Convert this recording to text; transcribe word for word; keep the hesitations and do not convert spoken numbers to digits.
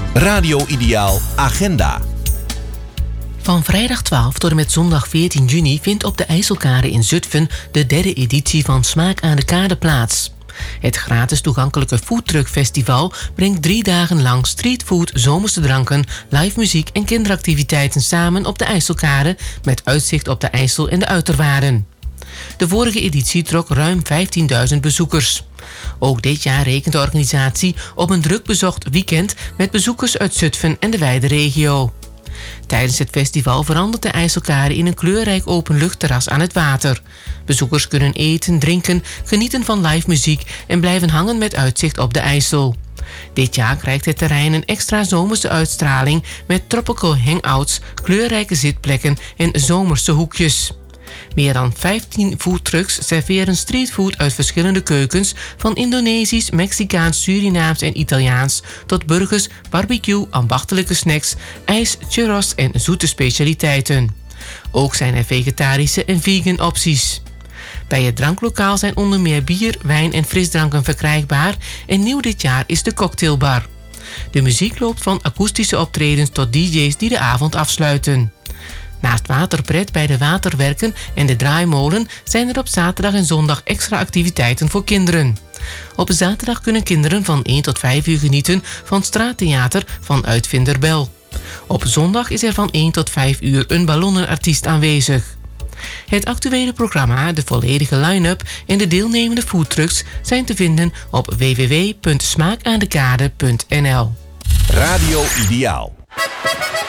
Radio Ideaal Agenda. Van vrijdag twaalf tot en met zondag veertien juni vindt op de IJsselkade in Zutphen de derde editie van Smaak aan de Kade plaats. Het gratis toegankelijke foodtruckfestival brengt drie dagen lang streetfood, zomerse dranken, live muziek en kinderactiviteiten samen op de IJsselkade met uitzicht op de IJssel en de uiterwaarden. De vorige editie trok ruim vijftienduizend bezoekers. Ook dit jaar rekent de organisatie op een druk bezocht weekend met bezoekers uit Zutphen en de wijde regio. Tijdens het festival verandert de IJsselkade in een kleurrijk openluchtterras aan het water. Bezoekers kunnen eten, drinken, genieten van live muziek en blijven hangen met uitzicht op de IJssel. Dit jaar krijgt het terrein een extra zomerse uitstraling met tropical hangouts, kleurrijke zitplekken en zomerse hoekjes. Meer dan vijftien foodtrucks serveren streetfood uit verschillende keukens, van Indonesisch, Mexicaans, Surinaams en Italiaans tot burgers, barbecue, ambachtelijke snacks, ijs, churros en zoete specialiteiten. Ook zijn er vegetarische en vegan opties. Bij het dranklokaal zijn onder meer bier, wijn en frisdranken verkrijgbaar en nieuw dit jaar is de cocktailbar. De muziek loopt van akoestische optredens tot D J's die de avond afsluiten. Naast waterpret bij de waterwerken en de draaimolen zijn er op zaterdag en zondag extra activiteiten voor kinderen. Op zaterdag kunnen kinderen van één tot vijf uur genieten van straattheater van Uitvinder Bel. Op zondag is er van één tot vijf uur een ballonnenartiest aanwezig. Het actuele programma, de volledige line-up en de deelnemende foodtrucks zijn te vinden op w w w punt smaakaandekade punt n l. Radio Ideaal.